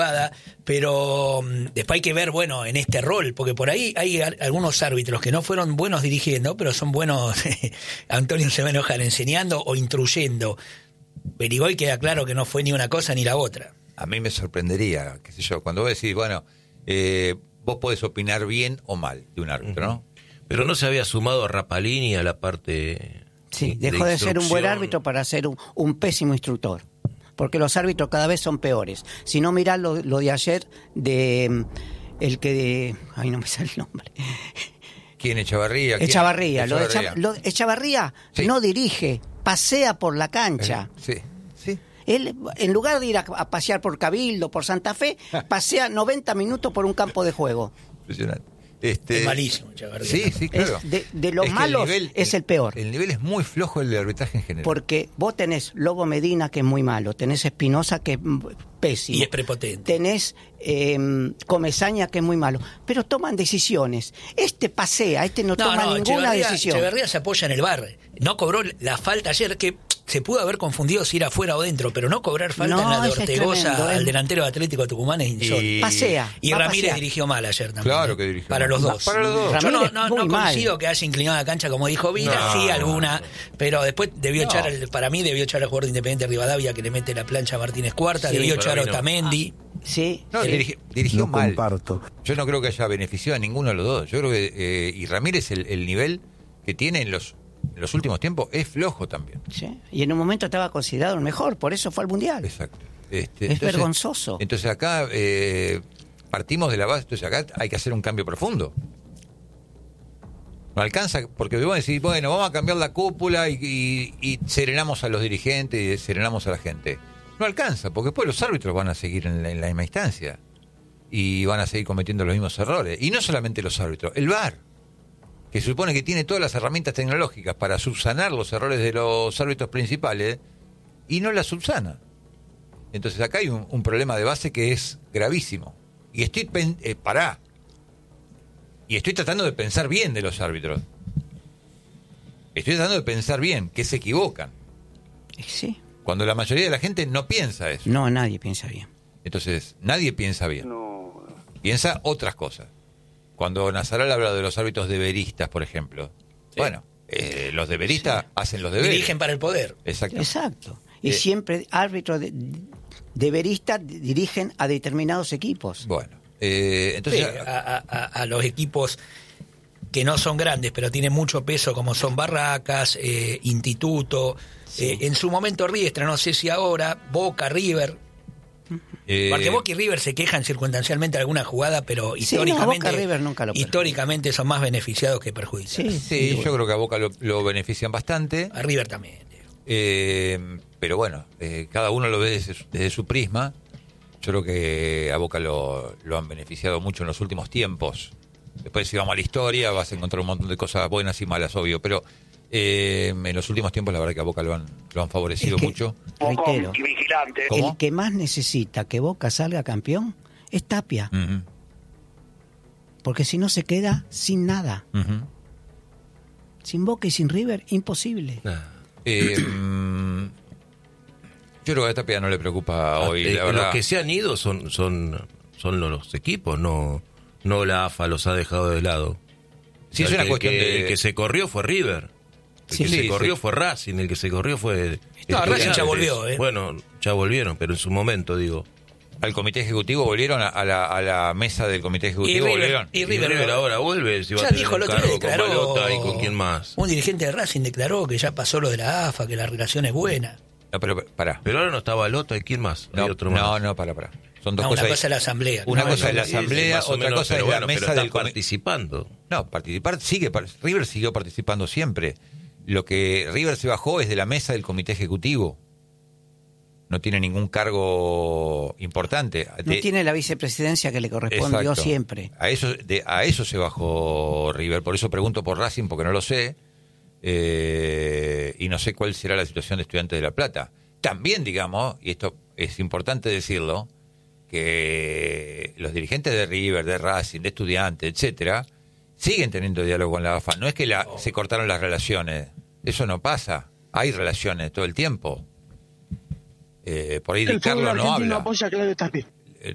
pero después hay que ver, bueno, en este rol, porque por ahí hay algunos árbitros que no fueron buenos dirigiendo, pero son buenos, Antonio se va a enojar, enseñando o instruyendo. Berigoy queda claro que no fue ni una cosa ni la otra. A mí me sorprendería, qué sé yo, cuando vos decís, bueno, vos podés opinar bien o mal de un árbitro, ¿no? Pero no se había sumado a Rapalini a la parte... Sí, dejó de ser un buen árbitro para ser un pésimo instructor. Porque los árbitros cada vez son peores. Si no, mirá lo de ayer de el que... ay, no me sale el nombre. ¿Quién? Echavarría. Echavarría. Echavarría Sí. No dirige, pasea por la cancha. Sí. Él, en lugar de ir a pasear por Cabildo, por Santa Fe, pasea 90 minutos por un campo de juego. Impresionante. Es malísimo, Echavarría. Sí, claro. De los malos es el peor. El nivel es muy flojo el de arbitraje en general. Porque vos tenés Lobo Medina, que es muy malo, tenés Espinosa, que es pésimo. Y es prepotente. Tenés Comesaña, que es muy malo. Pero toman decisiones. pasea, no toma ninguna decisión. Echeverría se apoya en el VAR. No cobró la falta ayer, que se pudo haber confundido si era afuera o dentro, pero no cobrar falta en la de Ortegoza al delantero de Atlético Tucumán es insólito. Pasea. Y Ramírez dirigió mal ayer también. Claro que dirigió para mal. los dos. Yo no coincido que haya inclinado la cancha como dijo Vina, sí alguna, pero después para mí debió echar al jugador de Independiente Rivadavia que le mete la plancha a Martínez Cuarta, debió echar a Otamendi. Sí. No, dirigió mal. Comparto. Yo no creo que haya beneficiado a ninguno de los dos. Yo creo que y Ramírez el nivel que tiene en los últimos tiempos es flojo también. Sí. Y en un momento estaba considerado el mejor, por eso fue al Mundial. Exacto. Es vergonzoso. Entonces acá partimos de la base, entonces acá hay que hacer un cambio profundo. No alcanza, porque vos decís, bueno, vamos a cambiar la cúpula y serenamos a los dirigentes y serenamos a la gente. No alcanza, porque después los árbitros van a seguir en la misma instancia y van a seguir cometiendo los mismos errores. Y no solamente los árbitros, el VAR, que se supone que tiene todas las herramientas tecnológicas para subsanar los errores de los árbitros principales, y no las subsana. Entonces acá hay un problema de base que es gravísimo. Y estoy tratando de pensar bien de los árbitros. Estoy tratando de pensar bien, que se equivocan. Sí. Cuando la mayoría de la gente no piensa eso. No, nadie piensa bien. Entonces, nadie piensa bien. No. Piensa otras cosas. Cuando Nazaral habla de los árbitros deberistas, por ejemplo. Sí. Bueno, los deberistas hacen los deberes. Dirigen para el poder. Exacto. Y siempre árbitros deberistas dirigen a determinados equipos. Bueno, entonces... Sí, a los equipos que no son grandes, pero tienen mucho peso, como son Barracas, Instituto, en su momento Riestra, no sé si ahora, Boca, River... Porque Boca y River se quejan circunstancialmente de alguna jugada, pero históricamente, Boca, River nunca lo históricamente son más beneficiados que perjudicados. Sí, yo creo que a Boca lo benefician bastante. A River también. Pero bueno, cada uno lo ve desde su prisma. Yo creo que a Boca lo han beneficiado mucho en los últimos tiempos. Después, si vamos a la historia, vas a encontrar un montón de cosas buenas y malas, obvio, pero en los últimos tiempos la verdad que a Boca lo han favorecido mucho. Reitero, el que más necesita que Boca salga campeón es Tapia. Uh-huh. Porque si no se queda sin nada. Uh-huh. Sin Boca y sin River, imposible. Yo creo que a Tapia no le preocupa hoy, la verdad. Los que se han ido son los equipos, no la AFA los ha dejado de lado. Sí, es una cuestión El que se corrió fue River. El que se corrió fue Racing, el que se corrió fue... No, Racing ya volvió, Bueno, ya volvieron, pero en su momento, digo... ¿Al comité ejecutivo volvieron? ¿A la mesa del comité ejecutivo volvieron? Y River ahora vuelve, si va ya a tener dijo un el otro cargo declaró, con Balota y con quién más. Un dirigente de Racing declaró que ya pasó lo de la AFA, que la relación es buena. No, pero pará. Pero ahora no está Balota y quién más. No, hay otro más. No, pará. Son dos cosas. Una cosa es la asamblea. Una cosa es la asamblea, otra cosa es la mesa del comité. Participando. No, River siguió participando siempre. Lo que River se bajó es de la mesa del comité ejecutivo. No tiene ningún cargo importante. No tiene la vicepresidencia que le correspondió siempre. A eso se bajó River. Por eso pregunto por Racing, porque no lo sé. Y no sé cuál será la situación de Estudiantes de La Plata. También, digamos, y esto es importante decirlo, que los dirigentes de River, de Racing, de Estudiantes, etcétera, siguen teniendo diálogo con la AFA. No es que se cortaron las relaciones. Eso no pasa. Hay relaciones todo el tiempo. Por ahí Di Carlo no habla. Apoya a Claudio Tapia.